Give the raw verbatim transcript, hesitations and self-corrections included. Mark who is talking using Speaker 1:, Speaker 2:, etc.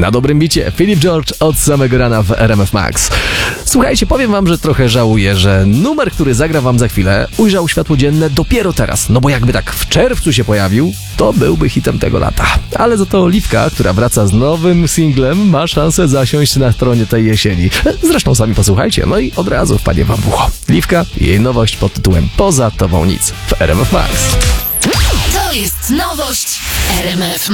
Speaker 1: Na dobrym bicie Philip George od samego rana w R M F Max. Słuchajcie, powiem wam, że trochę żałuję, że numer, który zagra wam za chwilę, ujrzał światło dzienne dopiero teraz. No bo jakby tak w czerwcu się pojawił, to byłby hitem tego lata. Ale za to Oliwka, która wraca z nowym singlem, ma szansę zasiąść na tronie tej jesieni. Zresztą sami posłuchajcie, no i od razu wpadnie wam w ucho. Liwka i jej nowość pod tytułem Poza tobą nic w R M F Max.
Speaker 2: To jest nowość R M F